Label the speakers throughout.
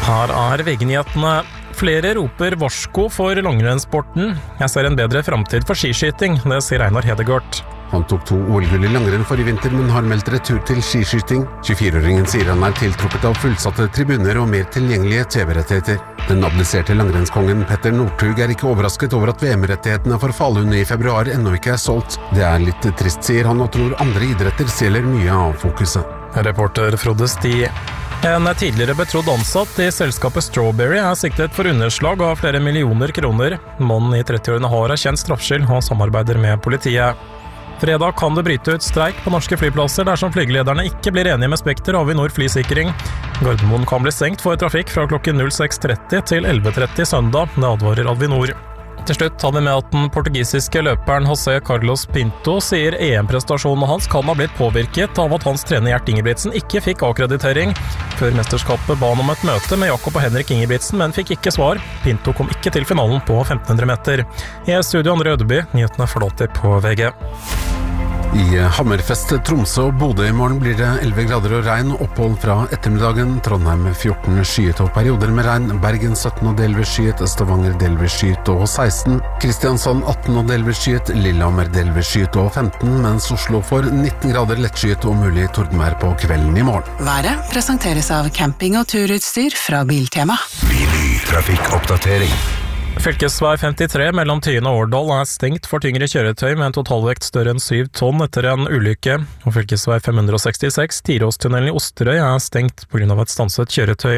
Speaker 1: Her VG-nyhetene. Flere roper varsko for langrennssporten. Jeg ser en bedre framtid for skiskyting, det sier Einar Hedegaard.
Speaker 2: Han tok 2 OL-gull i langrenn forrige vinter, men har meldt retur til skiskyting. 24-åringen sier han er tiltrukket av fullsatte tribuner og mer tilgjengelige TV-rettigheter. Den abdiserte langrennskongen Petter Northug er ikke overrasket over at VM-rettighetene for Falun i februar ennå ikke er solgt. Det er litt trist, sier han, og tror andre idretter stjeler mye av fokuset.
Speaker 1: Reporter Frode Sti. En tidligere betrodd ansatt i selskapet Strawberry er siktet for underslag av flere millioner kroner. Mannen i 30-årene har erkjent straffskyld og samarbeider med politiet. Fredag kan det bryte ut streik på norske flyplasser dersom flygelederne ikke blir enige med Spekter og Avinor flysikring. Gardermoen kan bli stengt for trafikk fra klokken 06:30 til 11:30 søndag, det advarer Avinor. Til slutt tar vi med at den portugisiske løperen José Carlos Pinto sier EM-prestasjonen hans kan ha blitt påvirket av at hans trener Gjert Ingebrigtsen ikke fikk akkreditering. Før mesterskapet ba han om et møte med Jakob og Henrik Ingebrigtsen, men fikk ikke svar. Pinto kom ikke til finalen på 1500 meter. I studio Andre Ødeby, nyhetene får alltid på VG.
Speaker 2: I Hammerfest, Tromsø og Bodø i morgen blir det 11 grader og regn, opphold fra ettermiddagen. Trondheim 14 skyet og perioder med regn, Bergen 17 og delvis skyet, Stavanger delvis skyet og 16, Kristiansand 18 og delvis skyet, Lillehammer delvis skyet og 15, mens Oslo får 19 grader lettskyet og mulig tordenvær på kvelden i morgen.
Speaker 3: Været presenteres av camping- og turutstyr fra Biltema.
Speaker 4: Trafikkoppdatering.
Speaker 1: Fylkesvei 53 mellom Tyen og Årdal er stengt for tyngre kjøretøy med en totalvekt større enn 7 tonn etter en ulykke, og fylkesvei 566 Tiråstunnelen i Osterøy er stengt på grunn av et stanset kjøretøy.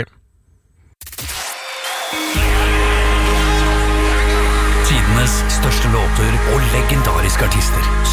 Speaker 4: Tidenes største låter og legendariske artister.